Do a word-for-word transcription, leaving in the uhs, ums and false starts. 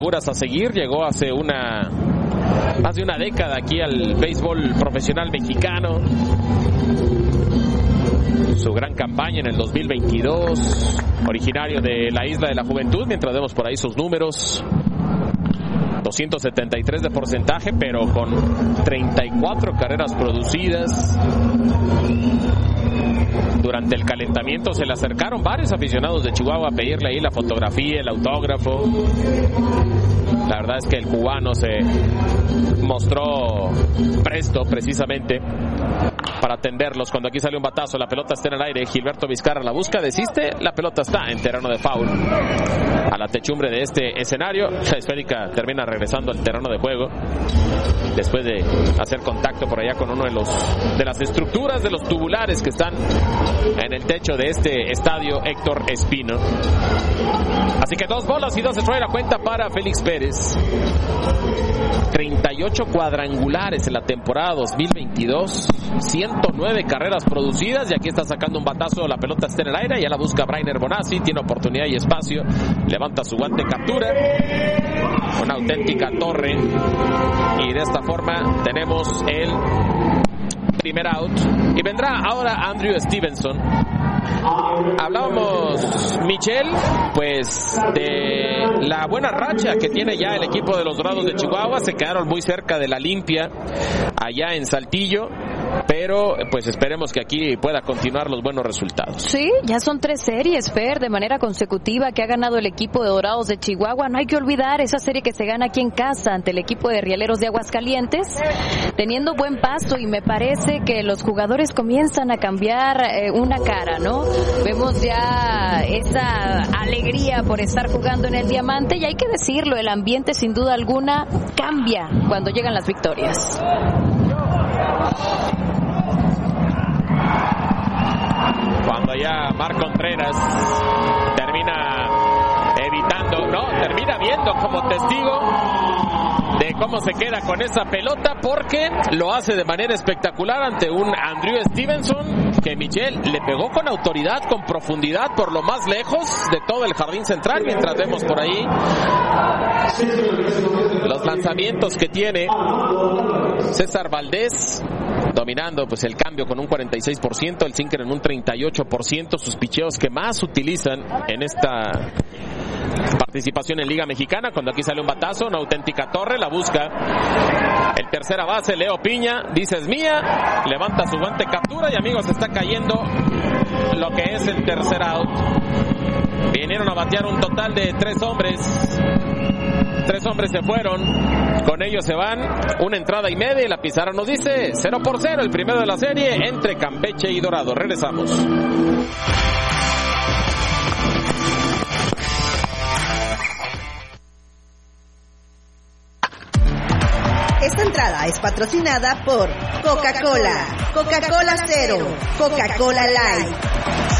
A seguir, llegó hace una más de una década aquí al béisbol profesional mexicano. Su gran campaña en el dos mil veintidós, originario de la Isla de la Juventud, mientras vemos por ahí sus números. doscientos setenta y tres de porcentaje, pero con treinta y cuatro carreras producidas. Durante el calentamiento se le acercaron varios aficionados de Chihuahua a pedirle ahí la fotografía, el autógrafo. La verdad es que el cubano se mostró presto precisamente para atenderlos. Cuando aquí sale un batazo, la pelota está en el aire, Gilberto Vizcarra la busca, desiste, la pelota está en terreno de foul. A la techumbre de este escenario, la esférica termina regresando al terreno de juego después de hacer contacto por allá con uno de los de las estructuras de los tubulares que están en el techo de este estadio Héctor Espino. Así que dos bolas y dos strikes la cuenta para Félix Pérez. treinta y ocho cuadrangulares en la temporada dos mil veintidós, ciento nueve carreras producidas, y aquí está sacando un batazo, la pelota está en el aire, ya la busca Brainer Bonazzi, tiene oportunidad y espacio, levanta su guante, captura, una auténtica torre, y de esta forma tenemos el primer out, y vendrá ahora Andrew Stevenson. Hablábamos, Michel, pues de la buena racha que tiene ya el equipo de los Dorados de Chihuahua. Se quedaron muy cerca de la limpia allá en Saltillo, pero pues esperemos que aquí pueda continuar los buenos resultados. Sí, ya son tres series, Fer, de manera consecutiva que ha ganado el equipo de Dorados de Chihuahua. No hay que olvidar esa serie que se gana aquí en casa ante el equipo de Rieleros de Aguascalientes, teniendo buen paso, y me parece que los jugadores comienzan a cambiar eh, una cara, ¿no? Vemos ya esa alegría por estar jugando en el Diamante, y hay que decirlo, el ambiente sin duda alguna cambia cuando llegan las victorias. Cuando ya Marc Contreras termina evitando, no, termina viendo como testigo de cómo se queda con esa pelota, porque lo hace de manera espectacular ante un Andrew Stevenson que Michel le pegó con autoridad, con profundidad, por lo más lejos de todo el jardín central, mientras vemos por ahí los lanzamientos que tiene César Valdés, dominando pues el cambio con un cuarenta y seis por ciento, el sinker en un treinta y ocho por ciento, sus picheos que más utilizan en esta participación en Liga Mexicana. Cuando aquí sale un batazo, una auténtica torre, la busca el tercera base, Leo Piña, dice es mía, levanta su guante, captura, y amigos, está cayendo lo que es el tercer out. Vinieron a batear un total de tres hombres. Tres hombres se fueron, con ellos se van una entrada y media, y la pizarra nos dice cero por cero, el primero de la serie entre Campeche y Dorado. Regresamos. Esta entrada es patrocinada por Coca-Cola, Coca-Cola Cero, Coca-Cola Light.